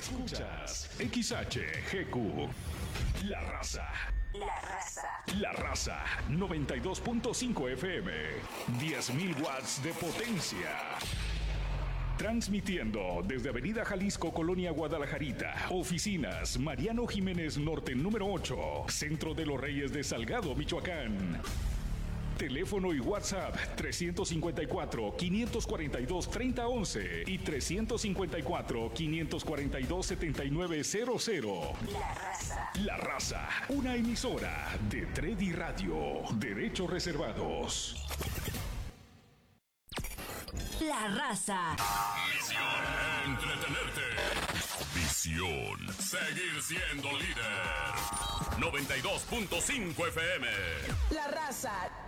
Escuchas XHGQ. La Raza. La Raza. La Raza 92.5 FM. 10.000 watts de potencia. Transmitiendo desde Avenida Jalisco, Colonia Guadalajarita. Oficinas Mariano Jiménez Norte número 8. Centro de los Reyes de Salgado, Michoacán. Teléfono y WhatsApp 354-542-3011 y 354-542-7900. La Raza. La Raza, una emisora de Tredi Radio. Derechos reservados. La Raza. Misión: entretenerte. Visión: seguir siendo líder. 92.5 FM. La Raza.